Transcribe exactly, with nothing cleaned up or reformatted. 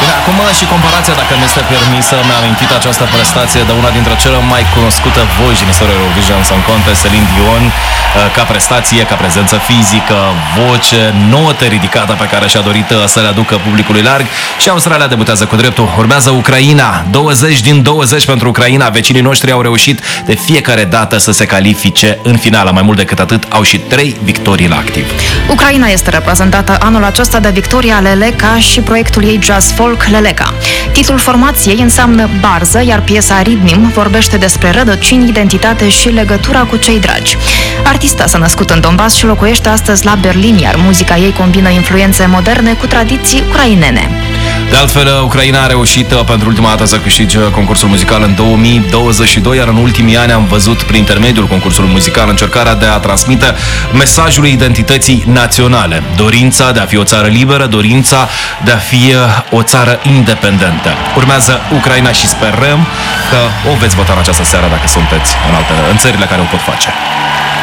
Bine, acum și comparația, dacă mi este permisă, mi-a amintit această prestație de una dintre cele mai cunoscute voci din istoria Eurovision Song Contest, Celine Dion, ca prestație, ca prezență fizică, voce, notă ridicată pe care și-a dorit să le aducă publicului larg. Și Australia debutează cu dreptul. Urmează Ucraina, douăzeci din douăzeci pentru Ucraina. Vecinii noștri au reușit de fiecare dată să se califice în finală. Mai mult decât atât, au și trei victorii la activ. Ucraina este reprezentată anul acesta de Victoria Leleca și proiectul ei jazz folk Leleca. Titlul formației înseamnă barză, iar piesa Ritmim vorbește despre rădăcini, identitate și legătura cu cei dragi. Artista s-a născut în Donbass și locuiește astăzi la Berlin, iar muzica ei combină influențe moderne cu tradiții ucrainene. De altfel, Ucraina a reușit pentru ultima dată să câștige concursul muzical în două mii douăzeci și doi, iar în ultimii ani am văzut prin intermediul concursului muzical încercarea de a transmite mesajul identității naționale, dorința de a fi o țară liberă, dorința de a fi o țară independentă. Urmează Ucraina și sperăm că o veți vota în această seară dacă sunteți în, alte, în țările care o pot face.